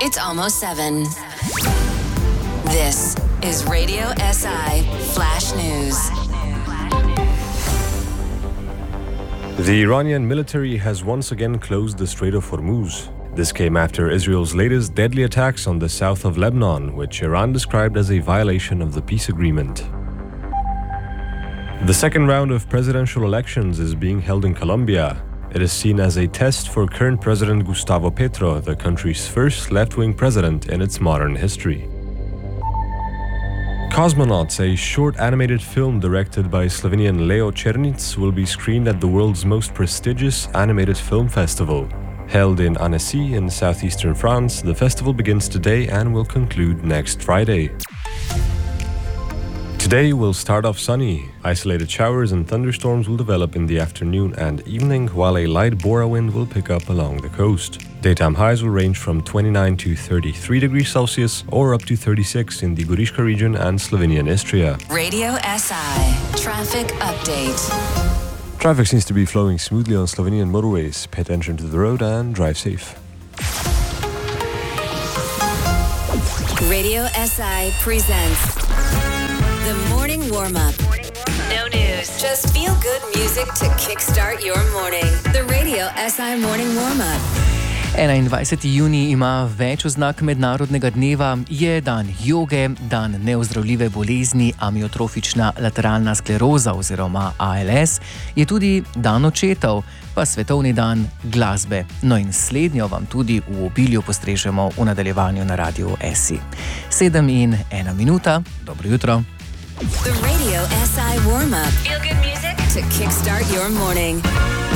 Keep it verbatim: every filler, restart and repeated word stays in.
It's almost seven. This is Radio S I Flash News. The Iranian military has once again closed the Strait of Hormuz. This came after Israel's latest deadly attacks on the south of Lebanon, which Iran described as a violation of the peace agreement. The second round of presidential elections is being held in Colombia. It is seen as a test for current President Gustavo Petro, the country's first left-wing president in its modern history. Cosmonauts, a short animated film directed by Slovenian Leo Černic, will be screened at the world's most prestigious animated film festival. Held in Annecy in southeastern France, the festival begins today and will conclude next Friday. Today will start off sunny. Isolated showers and thunderstorms will develop in the afternoon and evening, while a light bora wind will pick up along the coast. Daytime highs will range from twenty-nine to thirty-three degrees Celsius or up to thirty-six in the Goriška region and Slovenian Istria. Radio S I Traffic Update. Traffic seems to be flowing smoothly on Slovenian motorways. Pay attention to the road and drive safe. Radio S I presents The Morning Warm-Up. No news, just feel-good music to kickstart your morning. The Radio S I Morning Warm-Up. enaindvajseti junij ima več oznak mednarodnega dneva, je dan joge, dan neozdravljive bolezni, amiotrofična lateralna skleroza oziroma A L S, je tudi dan očetov, pa svetovni dan glasbe. No in slednjo vam tudi v obilju postrežemo v nadaljevanju na Radiu S I. Sedem in ena minuta, dobro jutro. The Radio S I Warm-Up. Feel good music to kickstart your morning.